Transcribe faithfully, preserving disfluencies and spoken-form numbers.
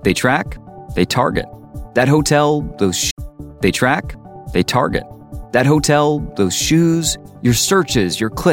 They track, they target. That hotel, those sh- They track, they target. That hotel, those shoes, your searches, your clicks.